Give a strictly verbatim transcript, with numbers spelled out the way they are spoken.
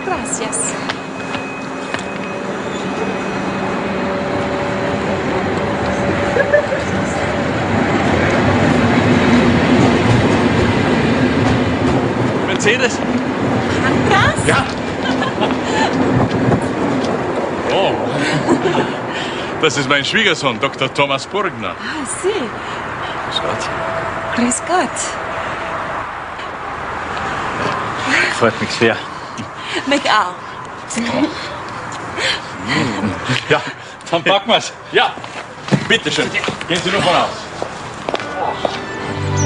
Gracias. Mercedes? Andras? Ja. Oh. Das ist mein Schwiegersohn, Doktor Thomas Burgner. Ah, Sie. Grüß Gott. Grüß Gott. Freut mich sehr. Mich auch. Ja, dann packen wir's. Ja, bitteschön. Gehen Sie nur voraus.